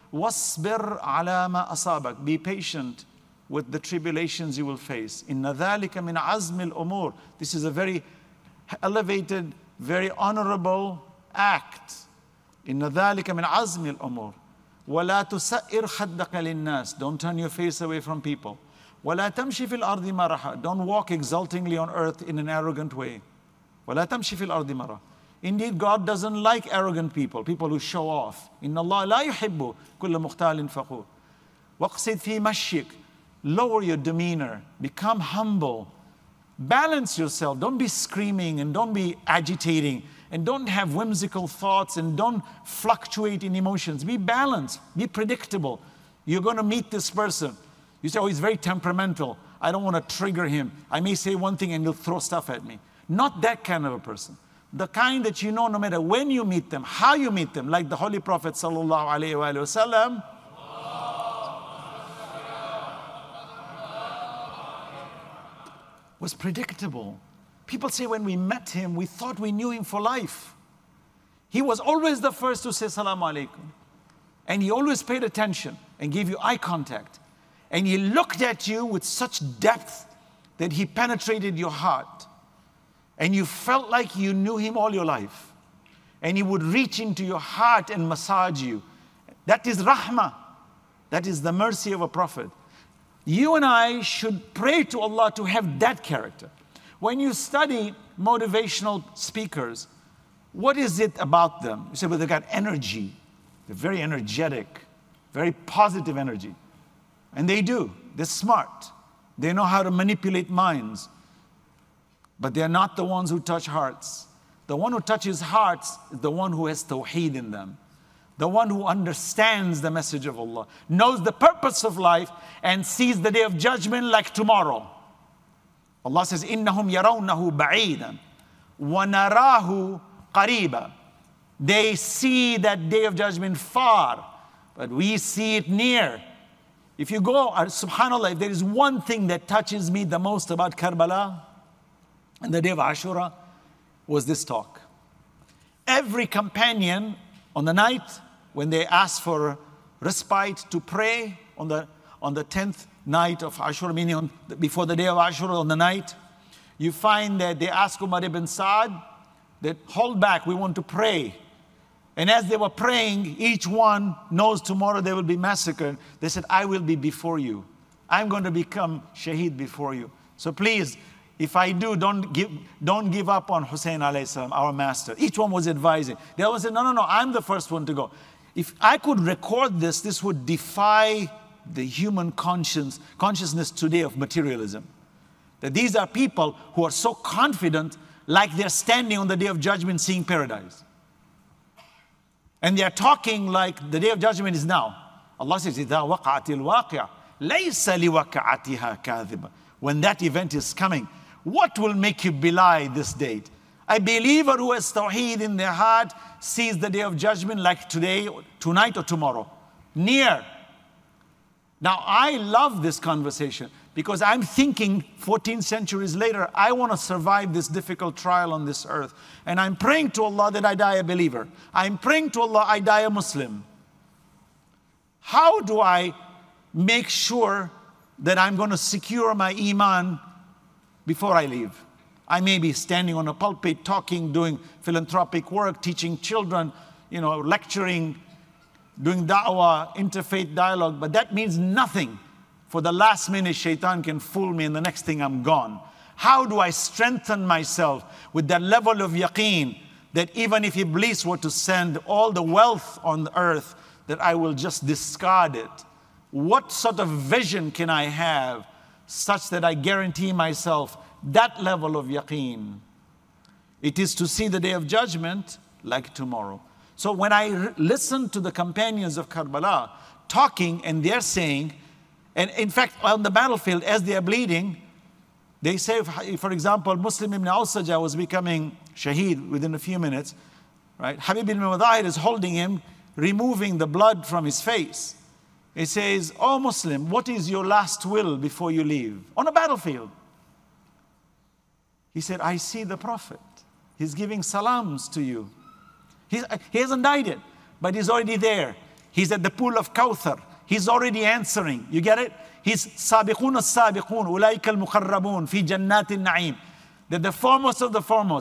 وَاصْبِرْ عَلَى مَا أَصَابَكَ. Be patient with the tribulations you will face. إِنَّ ذَلِكَ مِنْ عَزْمِ الْأُمُورِ. This is a very elevated, very honorable act. إِنَّ ذَلِكَ مِنْ عَزْمِ الْأُمُورِ. وَلَا تُسَئِّرْ خَدَّكَ لِلنَّاسِ. Don't turn your face away from people. وَلَا تَمْشِ فِي الْأَرْضِ مَرَحًا. Don't walk exultingly on earth in an arrogant way. وَلَا تَمْشِ فِي الْأَرْضِ مَرَحًا. Indeed, God doesn't like arrogant people, people who show off. إِنَّ اللَّهَ لَا يُحِبُّ كُلَّ مُخْتَالٍ فَخُورٍ. وَاقْصِدْ فِي مَشْيِكَ. Lower your demeanor. Become humble. Balance yourself. Don't be screaming and don't be agitating and don't have whimsical thoughts and don't fluctuate in emotions. Be balanced. Be predictable. You're going to meet this person. You say, oh, he's very temperamental. I don't want to trigger him. I may say one thing and he'll throw stuff at me. Not that kind of a person. The kind that you know no matter when you meet them, how you meet them, like the Holy Prophet sallallahu alaihi wasallam. Was predictable. People say when we met him, we thought we knew him for life. He was always the first to say Salaam Alaikum. And he always paid attention and gave you eye contact. And he looked at you with such depth that he penetrated your heart. And you felt like you knew him all your life. And he would reach into your heart and massage you. That is rahmah. That is the mercy of a prophet. You and I should pray to Allah to have that character. When you study motivational speakers, what is it about them? You say, well, they've got energy. They're very energetic, very positive energy. And they do. They're smart. They know how to manipulate minds. But they're not the ones who touch hearts. The one who touches hearts is the one who has tawheed in them. The one who understands the message of Allah, knows the purpose of life, and sees the day of judgment like tomorrow. Allah says, إِنَّهُمْ يَرَوْنَهُ بَعِيدًا وَنَرَاهُ قَرِيبًا. They see that day of judgment far, but we see it near. If you go, subhanAllah, if there is one thing that touches me the most about Karbala and the day of Ashura, was this talk. Every companion on the night when they asked for respite to pray on the 10th night of Ashura, meaning before the day of Ashura on the night, you find that they ask Umar ibn Sa'd that hold back, we want to pray. And as they were praying, each one knows tomorrow they will be massacred. They said, I will be before you. I'm going to become shaheed before you. So please, if I do, don't give up on Hussein alayhi salam, our master. Each one was advising. The other one said, no, I'm the first one to go. If I could record this, this would defy the human consciousness today of materialism. That these are people who are so confident, like they're standing on the day of judgment seeing paradise. And they're talking like the day of judgment is now. Allah says, إِذَا وَقَعَتِ الْوَاقِعَ لَيْسَ لِوَقَعَتِهَا كَاذِبًا. When that event is coming, what will make you belie this date? A believer who has tawheed in their heart sees the day of judgment like today, tonight or tomorrow. Near. Now, I love this conversation because I'm thinking 14 centuries later, I want to survive this difficult trial on this earth. And I'm praying to Allah that I die a believer. I'm praying to Allah I die a Muslim. How do I make sure that I'm going to secure my iman before I leave? I may be standing on a pulpit, talking, doing philanthropic work, teaching children, lecturing, doing da'wah, interfaith dialogue, but that means nothing. For the last minute, shaitan can fool me and the next thing I'm gone. How do I strengthen myself with that level of yaqeen that even if Iblis were to send all the wealth on the earth, that I will just discard it? What sort of vision can I have such that I guarantee myself that level of yaqeen? It is to see the day of judgment like tomorrow. So when I listen to the companions of Karbala talking and they're saying, and in fact on the battlefield as they are bleeding, they say, for example, Muslim ibn Awsaja was becoming shaheed within a few minutes, right? Habib ibn Wadahir is holding him, removing the blood from his face. He says, oh Muslim, what is your last will before you leave? On a battlefield. He said, I see the Prophet. He's giving salams to you. He hasn't died yet, but he's already there. He's at the pool of Kawthar. He's already answering. You get it? He's sabiqun as-sabiqun, ulaika al-muqarrabun fi jannatin na'im. They're the foremost of the foremost.